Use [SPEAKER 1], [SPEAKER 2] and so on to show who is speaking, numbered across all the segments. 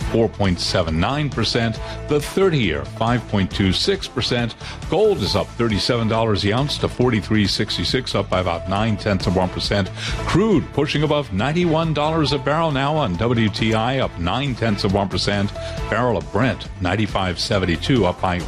[SPEAKER 1] 4.79%. The 30-year, 5.26%. Gold is up $37 the ounce to $43.66, up by about 0.9%. Crude pushing above $91 a barrel now on WTI, up 0.9%. Barrel of Brent, 95.72, up by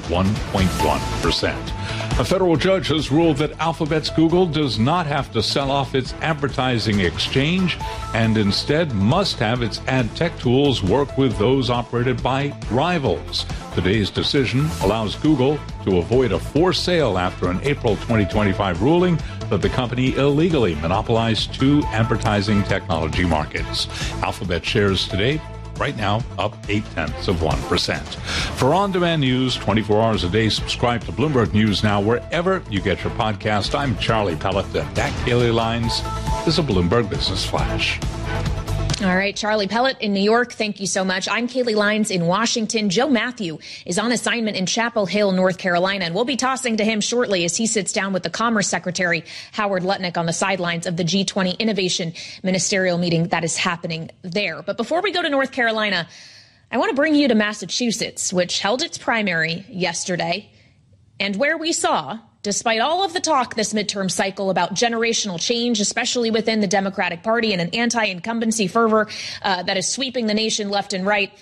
[SPEAKER 1] 1.1%. A federal judge has ruled that Alphabet's Google does not have to sell off its advertising exchange and instead must have its ad tech tools work with those operated by rivals. Today's decision allows Google to avoid a forced sale after an April 2025 ruling that the company illegally monopolized two advertising technology markets. Alphabet shares today, right now, up 0.8%. For on-demand news 24 hours a day, subscribe to Bloomberg News Now wherever you get your podcast. I'm Charlie Pellet, and that Kaylee Lines is a Bloomberg Business Flash.
[SPEAKER 2] All right, Charlie Pellet in New York, thank you so much. I'm Kaylee Lines in Washington. Joe Matthew is on assignment in Chapel Hill, North Carolina, and we'll be tossing to him shortly as he sits down with the Commerce Secretary, Howard Lutnick, on the sidelines of the G20 Innovation Ministerial meeting that is happening there. But before we go to North Carolina, I want to bring you to Massachusetts, which held its primary yesterday, and where we saw, despite all of the talk this midterm cycle about generational change, especially within the Democratic Party and an anti-incumbency fervor that is sweeping the nation left and right,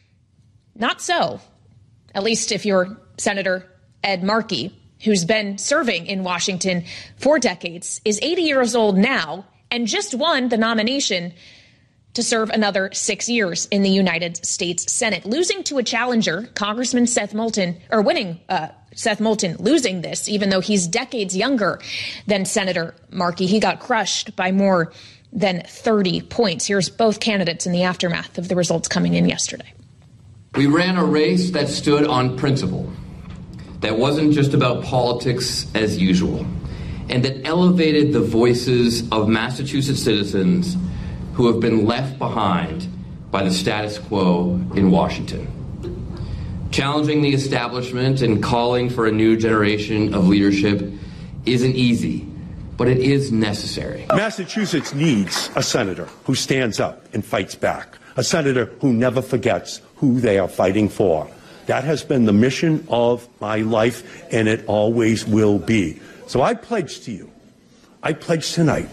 [SPEAKER 2] not so, at least if you're Senator Ed Markey, who's been serving in Washington for decades, is 80 years old now and just won the nomination to serve another 6 years in the United States Senate, losing to a challenger, Congressman Seth Moulton, or winning Seth Moulton losing this, even though he's decades younger than Senator Markey. He got crushed by more than 30 points. Here's both candidates in the aftermath of the results coming in yesterday.
[SPEAKER 3] We ran a race that stood on principle, that wasn't just about politics as usual, and that elevated the voices of Massachusetts citizens who have been left behind by the status quo in Washington. Challenging the establishment and calling for a new generation of leadership isn't easy, but it is necessary.
[SPEAKER 4] Massachusetts needs a senator who stands up and fights back, a senator who never forgets who they are fighting for. That has been the mission of my life, and it always will be. So I pledge to you, I pledge tonight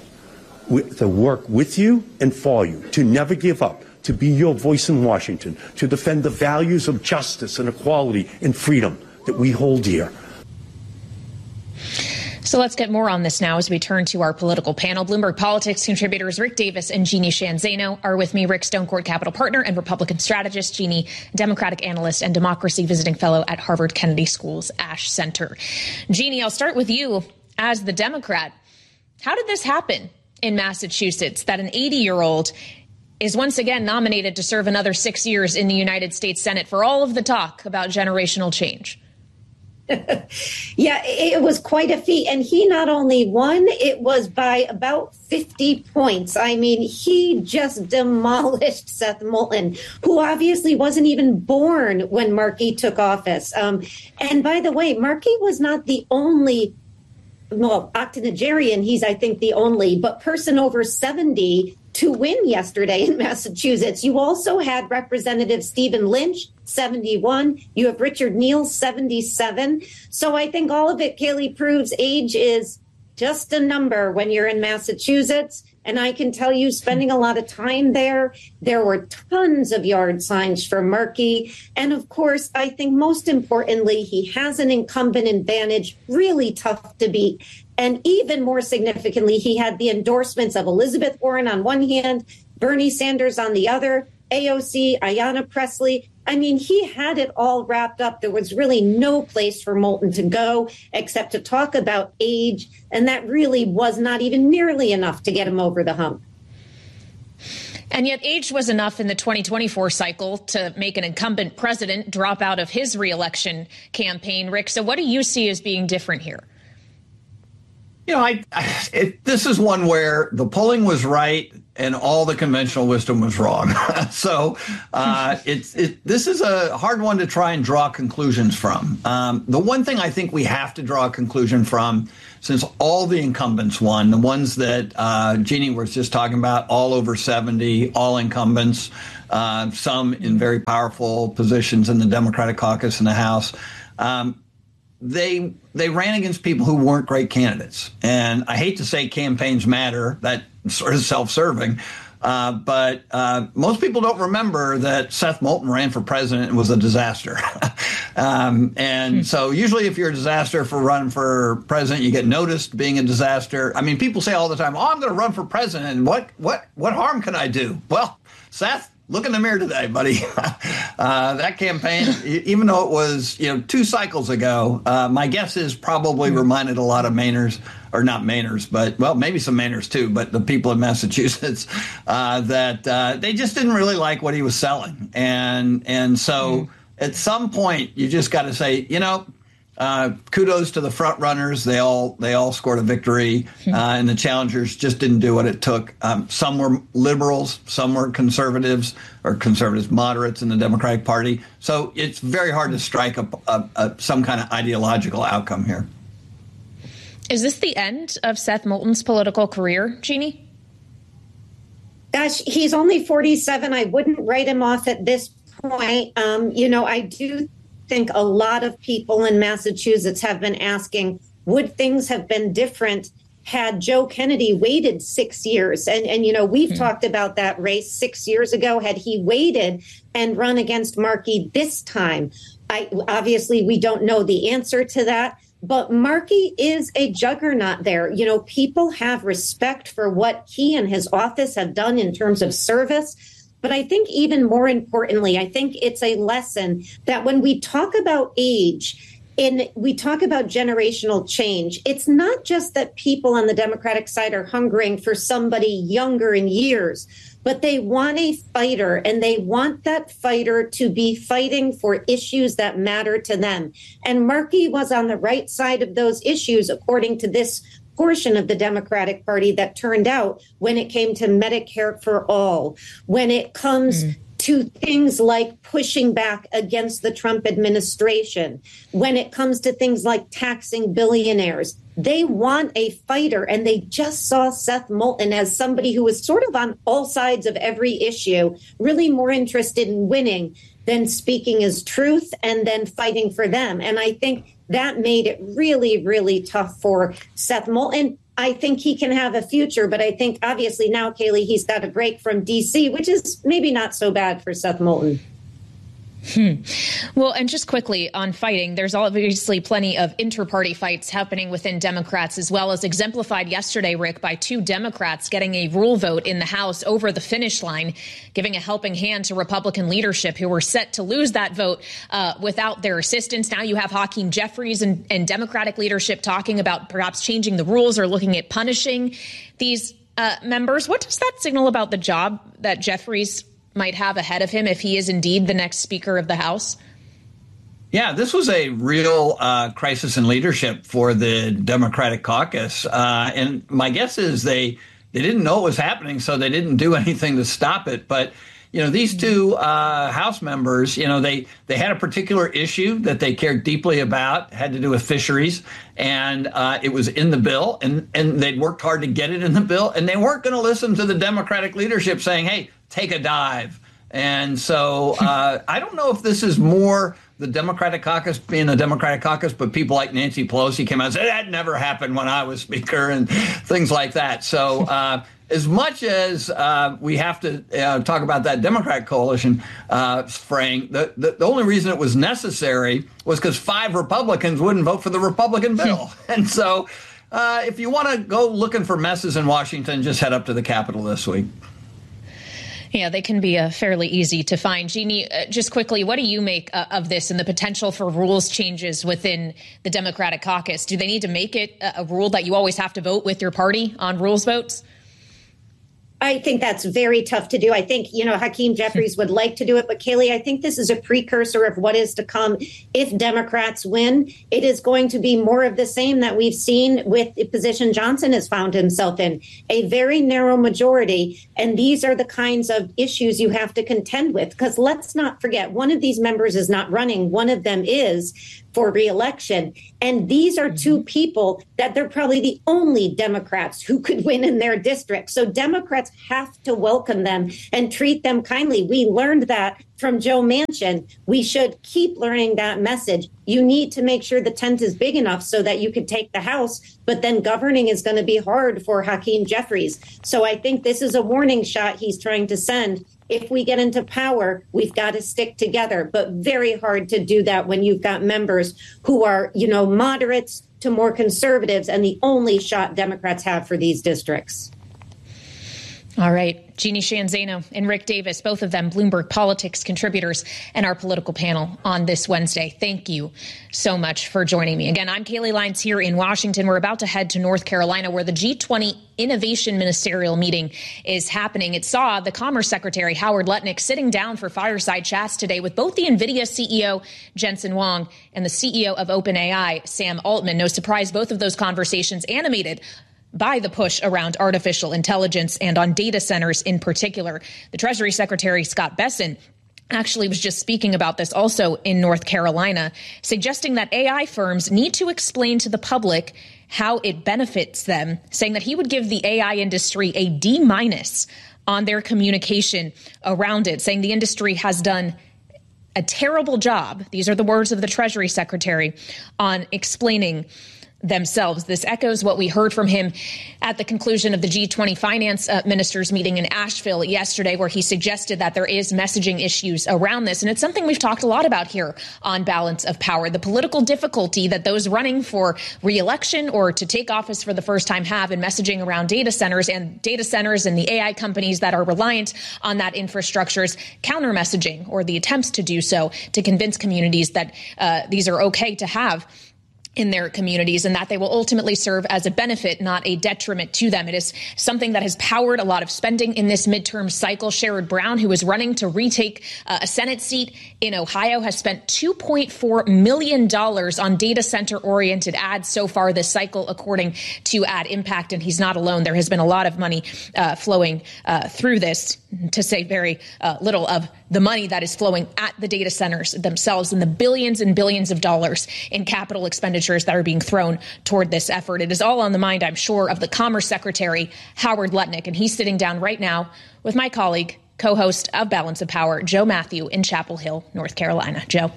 [SPEAKER 4] to work with you and for you, to never give up, to be your voice in Washington, to defend the values of justice and equality and freedom that we hold dear.
[SPEAKER 2] So let's get more on this now as we turn to our political panel. Bloomberg Politics contributors Rick Davis and Jeannie Sheehan Zaino are with me. Rick, Stonecourt Capital partner and Republican strategist. Jeannie, Democratic analyst and democracy visiting fellow at Harvard Kennedy School's Ash Center. Jeannie, I'll start with you as the Democrat. How did this happen in Massachusetts that an 80-year-old is once again nominated to serve another 6 years in the United States Senate for all of the talk about generational change?
[SPEAKER 5] Yeah, it was quite a feat. And he not only won, it was by about 50 points. I mean, he just demolished Seth Moulton, who obviously wasn't even born when Markey took office. And by the way, Markey was not the only, well, octogenarian, he's, I think, the only, but person over 70 to win yesterday in Massachusetts. You also had Representative Stephen Lynch, 71. You have Richard Neal, 77. So I think all of it, Kaylee, proves age is just a number when you're in Massachusetts. And I can tell you, spending a lot of time there were tons of yard signs for Markey. And of course, I think most importantly, he has an incumbent advantage, really tough to beat. And even more significantly, he had the endorsements of Elizabeth Warren on one hand, Bernie Sanders on the other, AOC, Ayanna Pressley. I mean, he had it all wrapped up. There was really no place for Moulton to go except to talk about age. And that really was not even nearly enough to get him over the hump.
[SPEAKER 2] And yet age was enough in the 2024 cycle to make an incumbent president drop out of his reelection campaign. Rick, so what do you see as being different here?
[SPEAKER 6] You know, this is one where the polling was right and all the conventional wisdom was wrong. So this is a hard one to try and draw conclusions from. The one thing I think we have to draw a conclusion from, since all the incumbents won, the ones that Jeannie was just talking about, all over 70, all incumbents, some in very powerful positions in the Democratic caucus in the House. They ran against people who weren't great candidates. And I hate to say campaigns matter, that's sort of self-serving. But most people don't remember that Seth Moulton ran for president and was a disaster. So usually if you're a disaster for running for president, you get noticed being a disaster. I mean, people say all the time, oh, I'm going to run for president. And what harm can I do? Well, Seth, look in the mirror today, buddy. That campaign, even though it was 2 cycles ago, my guess is probably reminded a lot of Mainers, or not Mainers, but, well, maybe some Mainers too, but the people in Massachusetts, that they just didn't really like what he was selling. And so at some point, you just got to say, kudos to the front runners. They all scored a victory, and the challengers just didn't do what it took. Some were liberals, some were conservatives, or conservatives moderates in the Democratic Party. So it's very hard to strike some kind of ideological outcome here.
[SPEAKER 2] Is this the end of Seth Moulton's political career, Jeannie?
[SPEAKER 5] Gosh, he's only 47. I wouldn't write him off at this point. I do think a lot of people in Massachusetts have been asking, would things have been different had Joe Kennedy waited 6 years? And we've talked about that race 6 years ago. Had he waited and run against Markey this time? Obviously, we don't know the answer to that. But Markey is a juggernaut there. People have respect for what he and his office have done in terms of service. But I think even more importantly, I think it's a lesson that when we talk about age and we talk about generational change, it's not just that people on the Democratic side are hungering for somebody younger in years, but they want a fighter, and they want that fighter to be fighting for issues that matter to them. And Markey was on the right side of those issues, according to this portion of the Democratic Party that turned out when it came to Medicare for all, when it comes to things like pushing back against the Trump administration, when it comes to things like taxing billionaires. They want a fighter, and they just saw Seth Moulton as somebody who was sort of on all sides of every issue, really more interested in winning than speaking his truth and then fighting for them. And I think that made it really, really tough for Seth Moulton. I think he can have a future, but I think obviously now, Kaylee, he's got a break from D.C., which is maybe not so bad for Seth Moulton.
[SPEAKER 2] Well, and just quickly on fighting, there's obviously plenty of inter-party fights happening within Democrats, as well as exemplified yesterday, Rick, by 2 Democrats getting a rule vote in the House over the finish line, giving a helping hand to Republican leadership who were set to lose that vote without their assistance. Now you have Hakeem Jeffries and Democratic leadership talking about perhaps changing the rules or looking at punishing these members. What does that signal about the job that Jeffries might have ahead of him if he is indeed the next Speaker of the House?
[SPEAKER 6] Yeah, this was a real crisis in leadership for the Democratic caucus. And my guess is they didn't know it was happening, so they didn't do anything to stop it. But, these 2 House members, they had a particular issue that they cared deeply about, had to do with fisheries, and it was in the bill, and they'd worked hard to get it in the bill, and they weren't going to listen to the Democratic leadership saying, hey, take a dive. And so I don't know if this is more the Democratic caucus being the Democratic caucus, but people like Nancy Pelosi came out and said, that never happened when I was Speaker, and things like that. So as much as we have to talk about that Democratic coalition fraying, the only reason it was necessary was because 5 Republicans wouldn't vote for the Republican bill. And so if you want to go looking for messes in Washington, just head up to the Capitol this week.
[SPEAKER 2] Yeah, they can be fairly easy to find. Jeannie, just quickly, what do you make of this and the potential for rules changes within the Democratic caucus? Do they need to make it a rule that you always have to vote with your party on rules votes?
[SPEAKER 5] I think that's very tough to do. I think, Hakeem Jeffries would like to do it. But Kaylee, I think this is a precursor of what is to come. If Democrats win, it is going to be more of the same that we've seen with the position Johnson has found himself in, a very narrow majority. And these are the kinds of issues you have to contend with, because let's not forget, one of these members is not running. One of them is for re-election. And these are two people that they're probably the only Democrats who could win in their district. So Democrats have to welcome them and treat them kindly. We learned that from Joe Manchin. We should keep learning that message. You need to make sure the tent is big enough so that you could take the House, but then governing is going to be hard for Hakeem Jeffries. So I think this is a warning shot he's trying to send. If we get into power, we've got to stick together, but very hard to do that when you've got members who are, moderates to more conservatives and the only shot Democrats have for these districts.
[SPEAKER 2] All right. Jeannie Sheehan Zaino and Rick Davis, both of them Bloomberg Politics contributors and our political panel on this Wednesday. Thank you so much for joining me. Again, I'm Kaylee Lines here in Washington. We're about to head to North Carolina, where the G20 Innovation Ministerial Meeting is happening. It saw the Commerce Secretary, Howard Lutnick, sitting down for fireside chats today with both the NVIDIA CEO, Jensen Huang, and the CEO of OpenAI, Sam Altman. No surprise, both of those conversations animated by the push around artificial intelligence and on data centers in particular. The Treasury Secretary, Scott Bessent, actually was just speaking about this also in North Carolina, suggesting that AI firms need to explain to the public how it benefits them, saying that he would give the AI industry a D- on their communication around it, saying the industry has done a terrible job, these are the words of the Treasury Secretary, on explaining themselves. This echoes what we heard from him at the conclusion of the G20 finance ministers meeting in Asheville yesterday, where he suggested that there is messaging issues around this. And it's something we've talked a lot about here on Balance of Power, the political difficulty that those running for re-election or to take office for the first time have in messaging around data centers and the AI companies that are reliant on that infrastructure's counter messaging or the attempts to do so to convince communities that these are okay to have in their communities and that they will ultimately serve as a benefit, not a detriment to them. It is something that has powered a lot of spending in this midterm cycle. Sherrod Brown, who is running to retake a Senate seat in Ohio, has spent $2.4 million on data center-oriented ads so far this cycle, according to Ad Impact. And he's not alone. There has been a lot of money flowing through this, to say very little of the money that is flowing at the data centers themselves and the billions and billions of dollars in capital expenditures that are being thrown toward this effort. It is all on the mind, I'm sure, of the Commerce Secretary, Howard Lutnick, and he's sitting down right now with my colleague, co-host of Balance of Power, Joe Matthew, in Chapel Hill, North Carolina. Joe.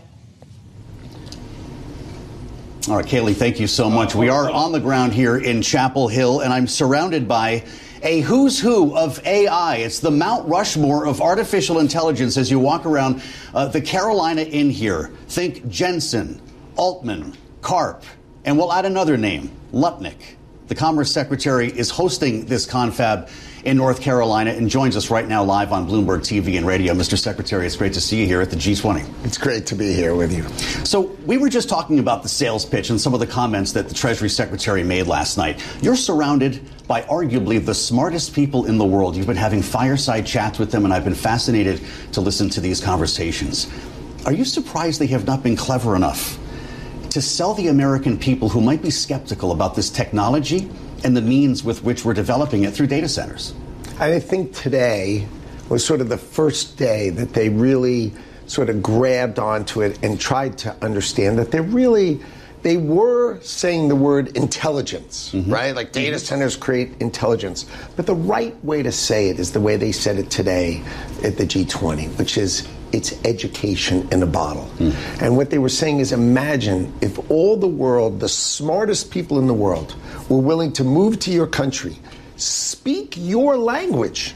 [SPEAKER 7] All right, Kaylee, thank you so much. We are on the ground here in Chapel Hill, and I'm surrounded by a who's who of AI. It's the Mount Rushmore of artificial intelligence as you walk around the Carolina Inn here. Think Jensen, Altman, Karp, and we'll add another name, Lutnick. The Commerce Secretary is hosting this confab in North Carolina and joins us right now live on Bloomberg TV and radio. Mr. Secretary, it's great to see you here at the G20.
[SPEAKER 8] It's great to be here with you.
[SPEAKER 7] So we were just talking about the sales pitch and some of the comments that the Treasury Secretary made last night. You're surrounded by arguably the smartest people in the world. You've been having fireside chats with them, and I've been fascinated to listen to these conversations. Are you surprised they have not been clever enough to sell the American people who might be skeptical about this technology and the means with which we're developing it through data centers?
[SPEAKER 8] I think today was sort of the first day that they really sort of grabbed onto it and tried to understand that they were saying the word intelligence, right? Like data centers create intelligence. But the right way to say it is the way they said it today at the G20, which is it's education in a bottle. And what they were saying is, imagine if all the world, the smartest people in the world, were willing to move to your country, speak your language,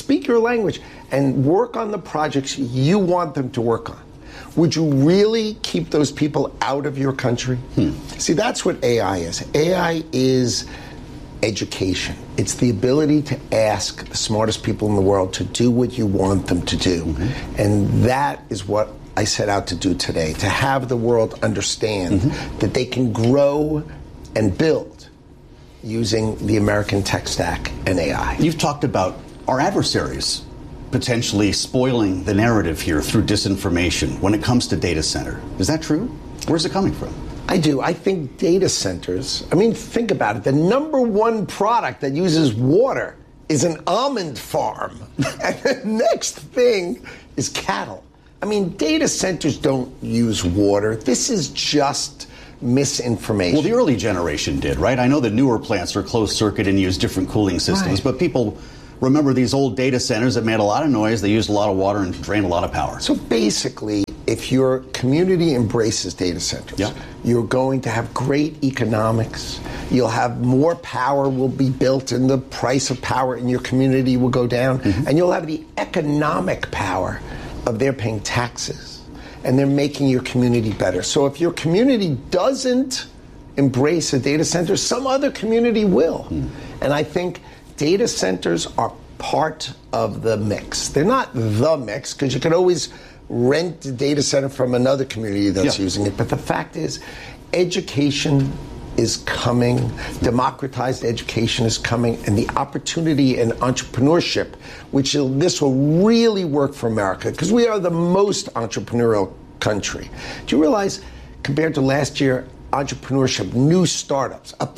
[SPEAKER 8] and work on the projects you want them to work on. Would you really keep those people out of your country? See, that's what AI is. AI is education. It's the ability to ask the smartest people in the world to do what you want them to do. And that is what I set out to do today, to have the world understand that they can grow and build using the American tech stack and AI.
[SPEAKER 7] You've talked about our adversaries potentially spoiling the narrative here through disinformation when it comes to data center. Is that true? Where's it coming from?
[SPEAKER 8] I do. I think data centers, think about it. The number one product that uses water is an almond farm. And the next thing is cattle. I mean, data centers don't use water. This is just misinformation.
[SPEAKER 7] Well, the early generation did, right? I know the newer plants are closed circuit and use different cooling systems, but people remember these old data centers that made a lot of noise, they used a lot of water and drained a lot of power.
[SPEAKER 8] So basically, if your community embraces data centers, you're going to have great economics. You'll have more power will be built, and the price of power in your community will go down. And you'll have the economic power of they're paying taxes, and they're making your community better. So if your community doesn't embrace a data center, some other community will. And I think data centers are part of the mix. They're not the mix, because you can always rent a data center from another community that's using it. But the fact is, education is coming, democratized education is coming, and the opportunity in entrepreneurship, this will really work for America, because we are the most entrepreneurial country. Do you realize, compared to last year, entrepreneurship, new startups, up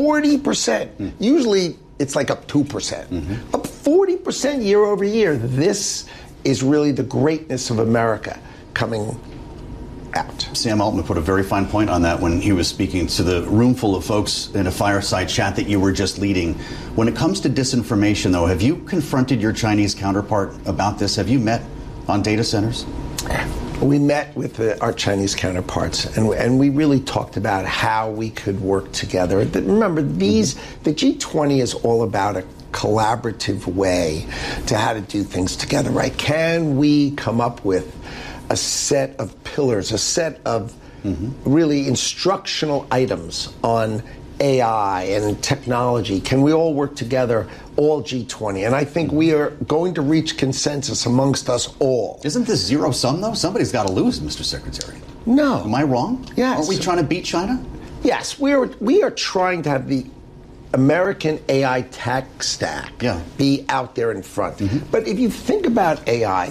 [SPEAKER 8] 40%. Usually it's like up 2%. Up 40% year over year. This is really the greatness of America coming out.
[SPEAKER 7] Sam Altman put a very fine point on that when he was speaking to the room full of folks in a fireside chat that you were just leading. When it comes to disinformation, though, have you confronted your Chinese counterpart about this? Have you met on data centers?
[SPEAKER 8] We met with our Chinese counterparts, and we really talked about how we could work together. Remember, the G20 is all about a collaborative way to how to do things together, right? Can we come up with a set of pillars, a set of really instructional items on AI and technology? Can we all work together, all G20? And I think we are going to reach consensus amongst us all.
[SPEAKER 7] Isn't this zero sum, though? Somebody's got to lose, Mr. Secretary.
[SPEAKER 8] No.
[SPEAKER 7] Am I wrong?
[SPEAKER 8] Yes.
[SPEAKER 7] Aren't we trying to beat China?
[SPEAKER 8] Yes, we are trying to have the American AI tech stack be out there in front. But if you think about AI,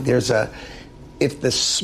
[SPEAKER 8] if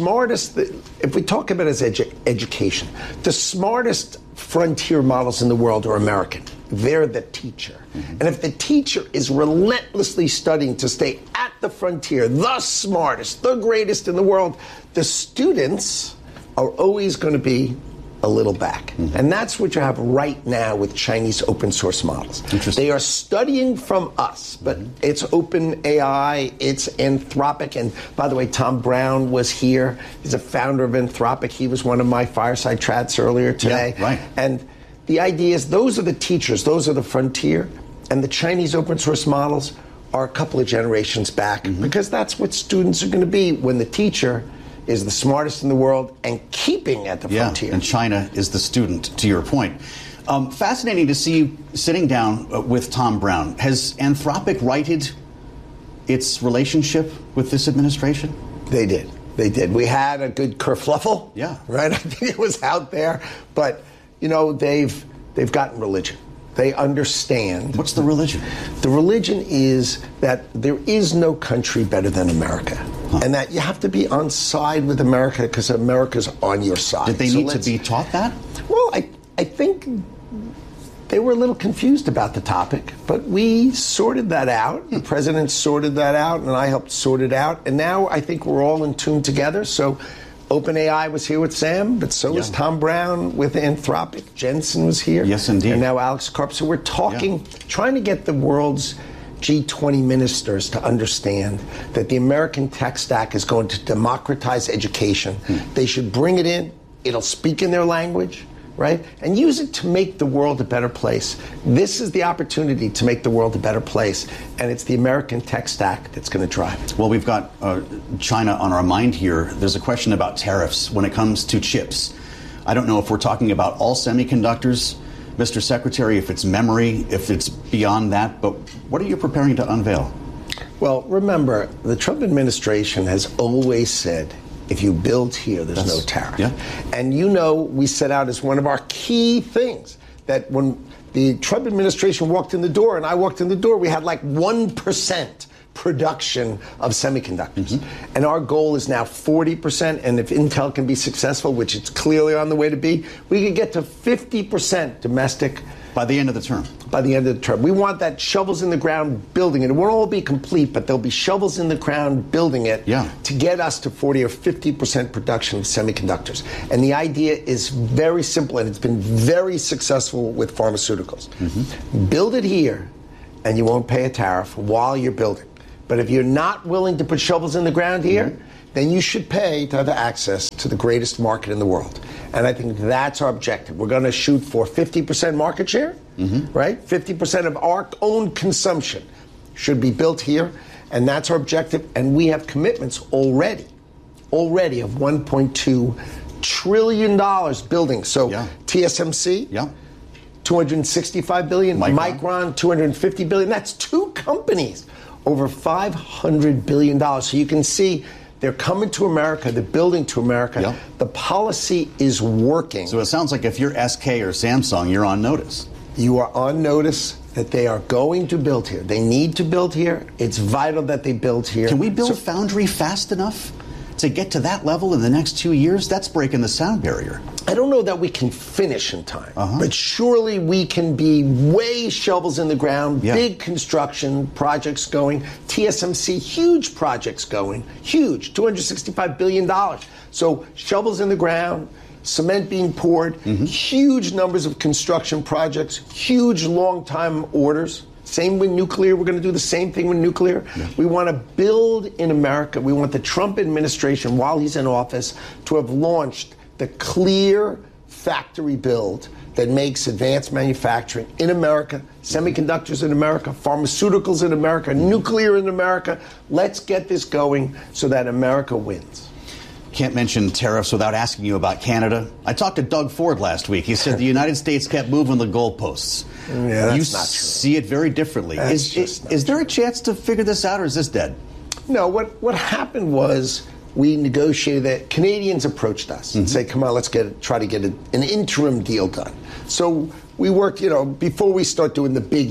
[SPEAKER 8] we talk about it as education, the smartest frontier models in the world are American. They're the teacher. And if the teacher is relentlessly studying to stay at the frontier, the smartest, the greatest in the world, the students are always going to be a little back. And that's what you have right now with Chinese open source models. They are studying from us, but it's open AI, it's Anthropic. And by the way, Tom Brown was here. He's a founder of Anthropic. He was one of my fireside chats earlier today. And the idea is those are the teachers, those are the frontier, and the Chinese open source models are a couple of generations back, because that's what students are going to be when the teacher is the smartest in the world and keeping at the frontier.
[SPEAKER 7] And China is the student, to your point. Fascinating to see you sitting down with Tom Brown. Has Anthropic righted its relationship with this administration?
[SPEAKER 8] They did. We had a good kerfluffle. Right? I think it was out there. But, they've gotten religion. They understand.
[SPEAKER 7] What's the religion?
[SPEAKER 8] The religion is that there is no country better than America. And that you have to be on side with America because America's on your side.
[SPEAKER 7] Did they need to be taught that?
[SPEAKER 8] Well, I think they were a little confused about the topic, but we sorted that out. The president sorted that out, and I helped sort it out. And now I think we're all in tune together. So OpenAI was here with Sam, but so was Tom Brown with Anthropic. Jensen was here.
[SPEAKER 7] Yes, indeed.
[SPEAKER 8] And now Alex Karp. So we're talking, trying to get the world's G20 ministers to understand that the American tech stack is going to democratize education. They should bring it in. It'll speak in their language, right? And use it to make the world a better place. This is the opportunity to make the world a better place. And it's the American tech stack that's going to drive it.
[SPEAKER 7] Well, we've got China on our mind here. There's a question about tariffs when it comes to chips. I don't know if we're talking about all semiconductors, Mr. Secretary, if it's memory, if it's beyond that, but what are you preparing to unveil?
[SPEAKER 8] Well, remember, the Trump administration has always said, if you build here, there's no tariff. And we set out as one of our key things that when the Trump administration walked in the door and I walked in the door, we had like 1% production of semiconductors. And our goal is now 40%, and if Intel can be successful, which it's clearly on the way to be, we could get to 50% domestic.
[SPEAKER 7] By the end of the term.
[SPEAKER 8] By the end of the term. We want that shovels in the ground building it. It won't all be complete, but there'll be shovels in the ground building it to get us to 40 or 50% production of semiconductors. And the idea is very simple, and it's been very successful with pharmaceuticals. Build it here, and you won't pay a tariff while you're building. But if you're not willing to put shovels in the ground here, then you should pay to have access to the greatest market in the world. And I think that's our objective. We're going to shoot for 50% market share, right? 50% of our own consumption should be built here, and that's our objective. And we have commitments already of $1.2 trillion building. So TSMC, $265 billion, Micron, $250 billion. That's two companies, over $500 billion. So you can see they're coming to America. They're building to America. The policy is working.
[SPEAKER 7] So it sounds like if you're SK or Samsung, you're on notice.
[SPEAKER 8] You are on notice that they are going to build here. They need to build here. It's vital that they build here.
[SPEAKER 7] Can we build foundry fast enough to get to that level in the next 2 years? That's breaking the sound barrier.
[SPEAKER 8] I don't know that we can finish in time, but surely we can be way shovels in the ground, big construction projects going, TSMC, huge projects going, huge, $265 billion. So shovels in the ground, cement being poured, huge numbers of construction projects, huge long-time orders. Same with nuclear. We're going to do the same thing with nuclear. We want to build in America. We want the Trump administration, while he's in office, to have launched the clear factory build that makes advanced manufacturing in America, semiconductors in America, pharmaceuticals in America, nuclear in America. Let's get this going so that America wins.
[SPEAKER 7] Can't mention tariffs without asking you about Canada. I talked to Doug Ford last week. He said the United States kept moving the goalposts.
[SPEAKER 8] Yeah, that's
[SPEAKER 7] you
[SPEAKER 8] not true.
[SPEAKER 7] See it very differently. Is there a chance to figure this out, or is this dead?
[SPEAKER 8] No, what happened was we negotiated that. Canadians approached us and say, come on, let's try to get an interim deal done. So we worked, before we start doing the big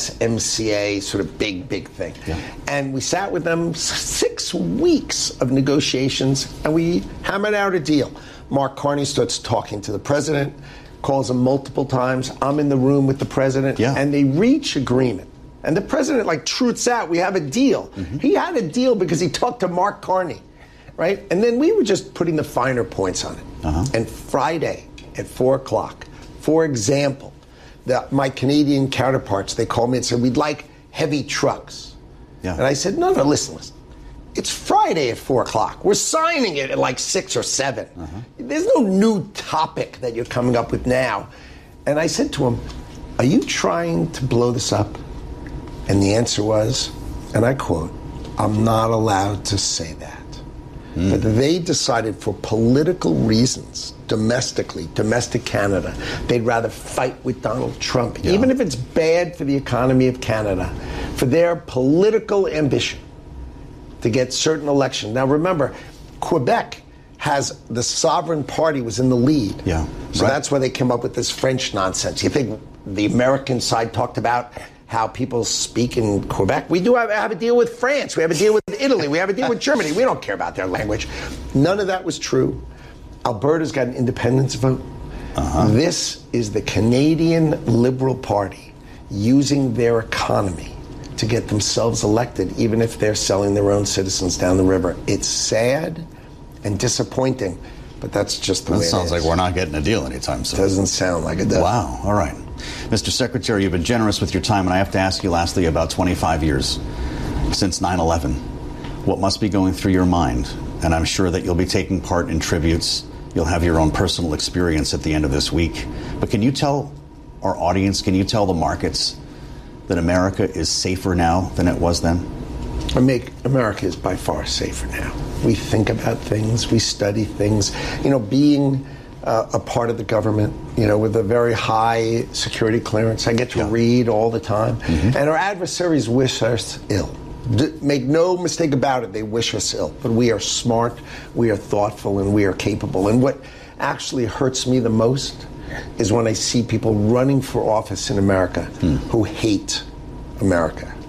[SPEAKER 8] USMCA sort of big thing. And we sat with them 6 weeks of negotiations, and we hammered out a deal. Mark Carney starts talking to the president, calls him multiple times. I'm in the room with the president, and they reach agreement. And the president truths out, we have a deal. He had a deal because he talked to Mark Carney, right? And then we were just putting the finer points on it. And Friday at 4 o'clock, for example, my Canadian counterparts, they called me and said, we'd like heavy trucks. And I said, no, listen. It's Friday at 4 o'clock. We're signing it at 6 or 7. There's no new topic that you're coming up with now. And I said to him, are you trying to blow this up? And the answer was, and I quote, I'm not allowed to say that. But they decided for political reasons, domestic Canada, they'd rather fight with Donald Trump, even if it's bad for the economy of Canada, for their political ambition to get certain elections. Now remember, Quebec has the Sovereign Party was in the lead. So that's why they came up with this French nonsense. You think the American side talked about how people speak in Quebec? We do have a deal with France. We have a deal with Italy. We have a deal with Germany. We don't care about their language. None of that was true. Alberta's got an independence vote. This is the Canadian Liberal Party using their economy to get themselves elected, even if they're selling their own citizens down the river. It's sad and disappointing, but that's just the way it is.
[SPEAKER 7] That sounds like we're not getting a deal anytime soon.
[SPEAKER 8] Doesn't sound like it does.
[SPEAKER 7] Wow. All right. Mr. Secretary, you've been generous with your time, and I have to ask you lastly about 25 years since 9/11. What must be going through your mind? And I'm sure that you'll be taking part in tributes. You'll have your own personal experience at the end of this week. But can you tell our audience, can you tell the markets that America is safer now than it was then?
[SPEAKER 8] America is by far safer now. We think about things. We study things. Being a part of the government, with a very high security clearance, I get to read all the time. And our adversaries wish us ill. Make no mistake about it, they wish us ill. But we are smart, we are thoughtful, and we are capable. And what actually hurts me the most is when I see people running for office in America who hate America.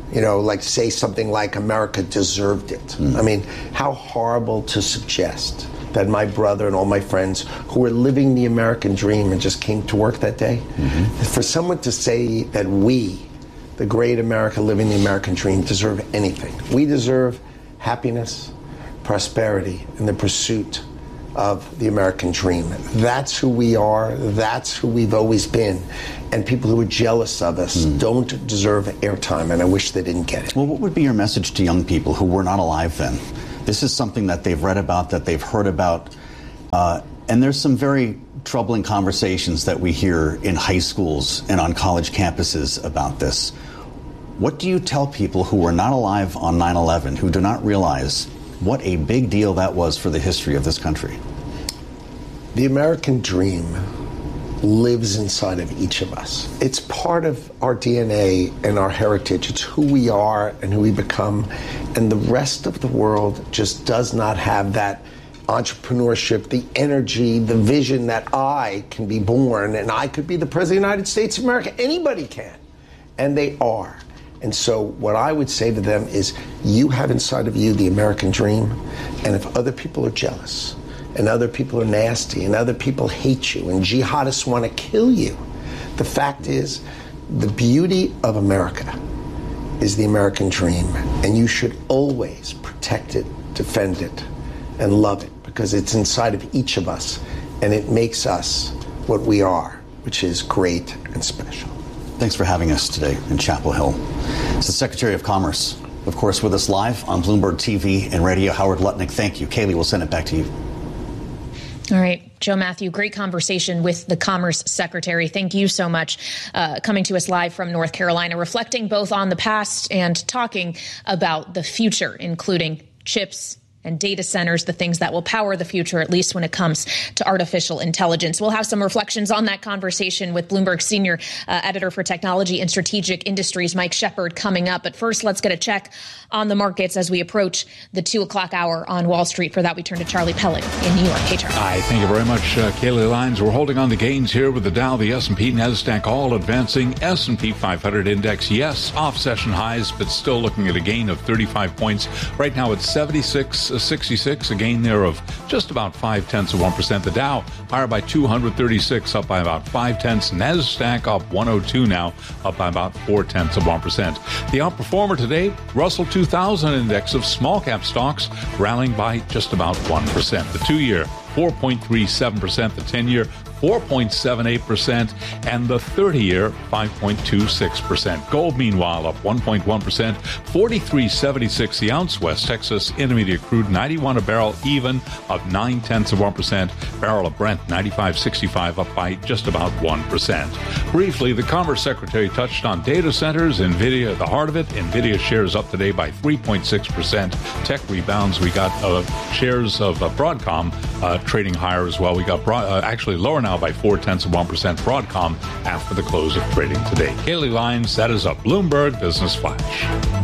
[SPEAKER 8] like say something like America deserved it. I mean, how horrible to suggest that my brother and all my friends who were living the American dream and just came to work that day, for someone to say that we, the great America living the American dream, deserve anything. We deserve happiness, prosperity, and the pursuit of the American dream. That's who we are. That's who we've always been. And people who are jealous of us don't deserve airtime, and I wish they didn't get it.
[SPEAKER 7] Well, what would be your message to young people who were not alive then? This is something that they've read about, that they've heard about, and there's some very troubling conversations that we hear in high schools and on college campuses about this. What do you tell people who were not alive on 9/11, who do not realize what a big deal that was for the history of this country?
[SPEAKER 8] The American dream lives inside of each of us. It's part of our DNA and our heritage. It's who we are and who we become. And the rest of the world just does not have that entrepreneurship, the energy, the vision that I can be born and I could be the President of the United States of America. Anybody can. And they are. And so what I would say to them is, you have inside of you the American dream. And if other people are jealous, and other people are nasty, and other people hate you, and jihadists want to kill you, the fact is, the beauty of America is the American dream, and you should always protect it, defend it, and love it, because it's inside of each of us, and it makes us what we are, which is great and special.
[SPEAKER 7] Thanks for having us today in Chapel Hill. It's the Secretary of Commerce, of course, with us live on Bloomberg TV and radio. Howard Lutnick, thank you. Kaylee, we'll send it back to you.
[SPEAKER 2] All right, Joe Matthew, great conversation with the Commerce Secretary. Thank you so much. Coming to us live from North Carolina, reflecting both on the past and talking about the future, including chips and data centers, the things that will power the future, at least when it comes to artificial intelligence. We'll have some reflections on that conversation with Bloomberg Senior Editor for Technology and Strategic Industries, Mike Shepard, coming up. But first, let's get a check on the markets as we approach the 2 o'clock hour on Wall Street. For that, we turn to Charlie Pellet in New York. Hey, Charlie.
[SPEAKER 1] Hi, thank you very much, Kaylee Lyons. We're holding on to gains here with the Dow, the S&P, NASDAQ all advancing. S&P 500 index, yes, off session highs, but still looking at a gain of 35 points. Right now it's 66, a gain there of just about 0.5%. The Dow higher by 236, up by about 0.5. NASDAQ up 102 now, up by about 0.4%. The outperformer today, Russell 2000 index of small cap stocks rallying by just about 1%. The 2-year 4.37%, the 10-year 4.78%, and the 30-year 5.26%. Gold, meanwhile, up 1.1%, $43.76 the ounce. West Texas Intermediate crude 91 a barrel, even, up 0.9%. Barrel of Brent 95.65, up by just about 1%. Briefly, the Commerce Secretary touched on data centers. NVIDIA at the heart of it. NVIDIA shares up today by 3.6%. Tech rebounds. We got shares of Broadcom trading higher as well. We got actually lower now by 0.4%. Broadcom after the close of trading today. Kaylee Lyons, that is a Bloomberg Business Flash.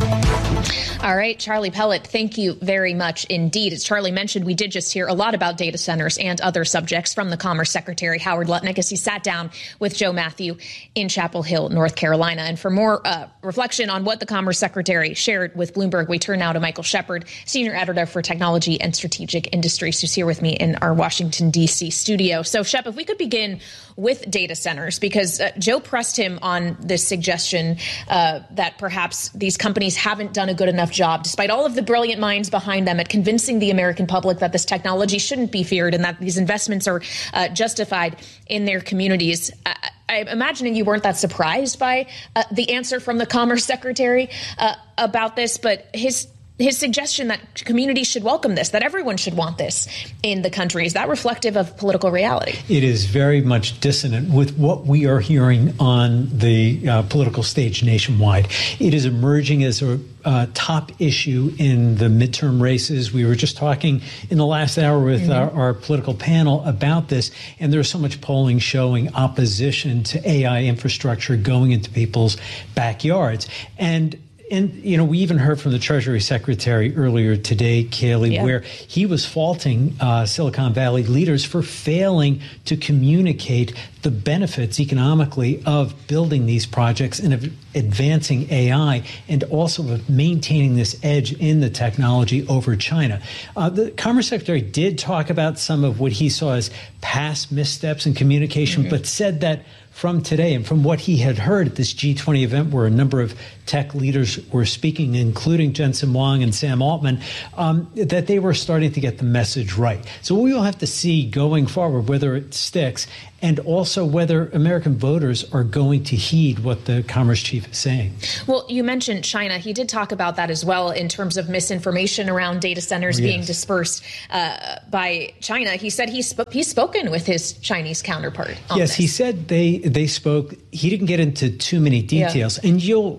[SPEAKER 2] All right, Charlie Pellet, thank you very much indeed. As Charlie mentioned, we did just hear a lot about data centers and other subjects from the Commerce Secretary, Howard Lutnick, as he sat down with Joe Matthew in Chapel Hill, North Carolina. And for more reflection on what the Commerce Secretary shared with Bloomberg, we turn now to Michael Shepard, Senior Editor for Technology and Strategic Industries, who's here with me in our Washington, D.C. studio. So, Shep, if we could begin with data centers, because Joe pressed him on this suggestion that perhaps these companies haven't done a good enough job, despite all of the brilliant minds behind them, at convincing the American public that this technology shouldn't be feared and that these investments are justified in their communities. I'm imagining you weren't that surprised by the answer from the Commerce Secretary about this, but his suggestion that communities should welcome this, that everyone should want this in the country, is that reflective of political reality?
[SPEAKER 9] It is very much dissonant with what we are hearing on the political stage nationwide. It is emerging as a top issue in the midterm races. We were just talking in the last hour with our political panel about this, and there's so much polling showing opposition to AI infrastructure going into people's backyards. And And, we even heard from the Treasury Secretary earlier today, Kaylee, where he was faulting Silicon Valley leaders for failing to communicate the benefits economically of building these projects and of advancing AI, and also of maintaining this edge in the technology over China. The Commerce Secretary did talk about some of what he saw as past missteps in communication, but said that from today and from what he had heard at this G20 event where a number of tech leaders were speaking, including Jensen Huang and Sam Altman, that they were starting to get the message right. So we will have to see going forward whether it sticks, and also whether American voters are going to heed what the Commerce Chief is saying. Well,
[SPEAKER 2] you mentioned China. He did talk about that as well in terms of misinformation around data centers being dispersed by China. He said he's spoken with his Chinese counterpart on this.
[SPEAKER 9] He said they spoke. He didn't get into too many details. And you'll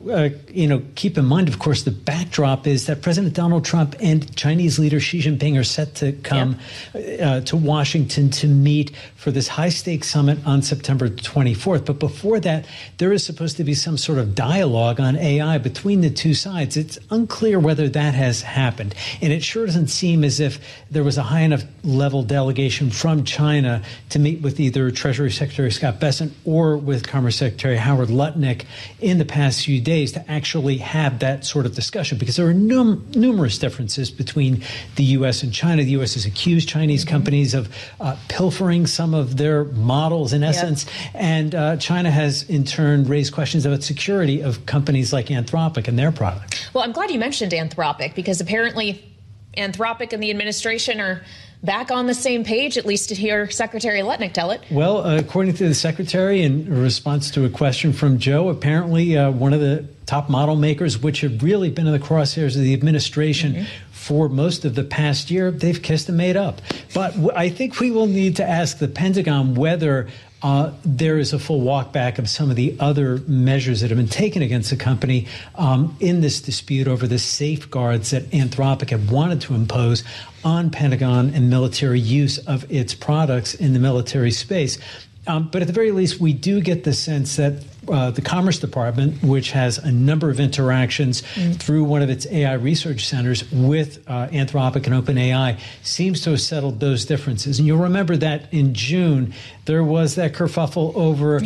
[SPEAKER 9] keep in mind, of course, the backdrop is that President Donald Trump and Chinese leader Xi Jinping are set to come to Washington to meet for this high-stakes summit on September 24th. But before that, there is supposed to be some sort of dialogue on AI between the two sides. It's unclear whether that has happened. And it sure doesn't seem as if there was a high enough level delegation from China to meet with either Treasury Secretary Scott Bessent or with Commerce Secretary Howard Lutnick in the past few days to actually have that sort of discussion, because there are numerous differences between the U.S. and China. The U.S. has accused Chinese companies of pilfering some of their models, in essence, and China has, in turn, raised questions about security of companies like Anthropic and their products.
[SPEAKER 2] Well, I'm glad you mentioned Anthropic, because apparently Anthropic and the administration are back on the same page, at least to hear Secretary Lutnick tell it.
[SPEAKER 9] Well, according to the Secretary, in response to a question from Joe, apparently one of the top model makers, which have really been in the crosshairs of the administration for most of the past year, they've kissed and made up. But I think we will need to ask the Pentagon whether there is a full walk back of some of the other measures that have been taken against the company in this dispute over the safeguards that Anthropic have wanted to impose on Pentagon and military use of its products in the military space. But at the very least, we do get the sense that the Commerce Department, which has a number of interactions through one of its AI research centers with Anthropic and OpenAI, seems to have settled those differences. And you'll remember that in June, there was that kerfuffle over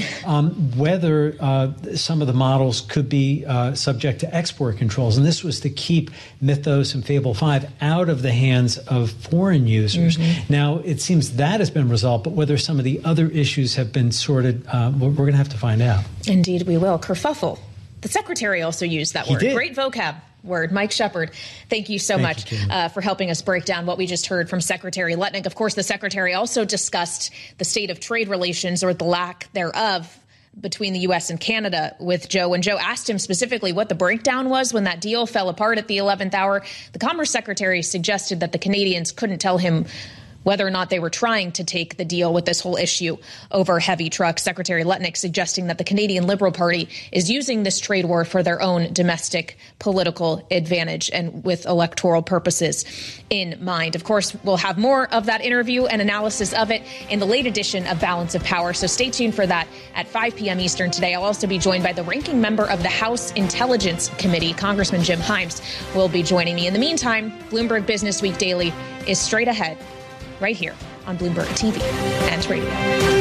[SPEAKER 9] whether some of the models could be subject to export controls. And this was to keep Mythos and Fable 5 out of the hands of foreign users. Now, it seems that has been resolved, but whether some of the other issues have been sorted, we're going to have to find out.
[SPEAKER 2] Indeed, we will. Kerfuffle. The Secretary also used that word. Great vocab word. Mike Shepard, thank you so much for helping us break down what we just heard from Secretary Lutnick. Of course, the Secretary also discussed the state of trade relations, or the lack thereof, between the U.S. and Canada with Joe. When Joe asked him specifically what the breakdown was when that deal fell apart at the 11th hour, the Commerce Secretary suggested that the Canadians couldn't tell him whether or not they were trying to take the deal with this whole issue over heavy trucks. Secretary Lutnick suggesting that the Canadian Liberal Party is using this trade war for their own domestic political advantage and with electoral purposes in mind. Of course, we'll have more of that interview and analysis of it in the late edition of Balance of Power, so stay tuned for that at 5 p.m. Eastern today. I'll also be joined by the ranking member of the House Intelligence Committee, Congressman Jim Himes, will be joining me. In the meantime, Bloomberg Business Week Daily is straight ahead, right here on Bloomberg TV and radio.